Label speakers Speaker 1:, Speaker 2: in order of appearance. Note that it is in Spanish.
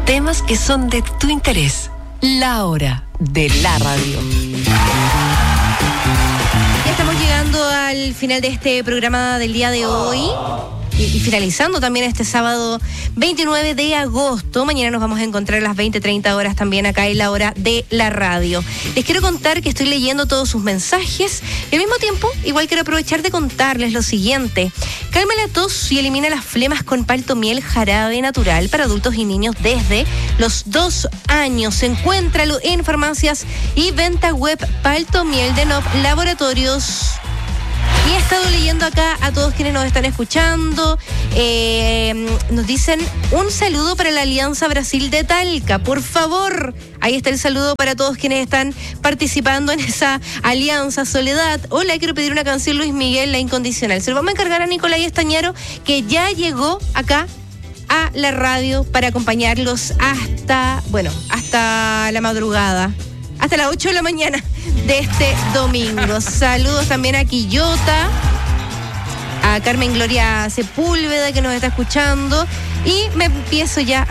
Speaker 1: Temas que son de tu interés. La hora de la radio.
Speaker 2: Ya estamos llegando al final de este programa del día de hoy. Y finalizando también este sábado 29 de agosto. Mañana nos vamos a encontrar a las 20:30 horas también acá en la hora de la radio. Les quiero contar que estoy leyendo todos sus mensajes y al mismo tiempo igual quiero aprovechar de contarles lo siguiente. Calma la tos y elimina las flemas con Paltomiel jarabe natural para adultos y niños desde los 2 años. Encuéntralo en farmacias y venta web Paltomiel de Nov Laboratorios. Y he estado leyendo acá a todos quienes nos están escuchando. Nos dicen un saludo para la Alianza Brasil de Talca, por favor. Ahí está el saludo para todos quienes están participando en esa alianza. Soledad, hola, quiero pedir una canción Luis Miguel, La Incondicional. Se lo vamos a encargar a Nicolás Estañaro, que ya llegó acá a la radio para acompañarlos hasta la madrugada. Hasta las 8 de la mañana de este domingo. Saludos también a Quillota, a Carmen Gloria Sepúlveda que nos está escuchando. Y me empiezo ya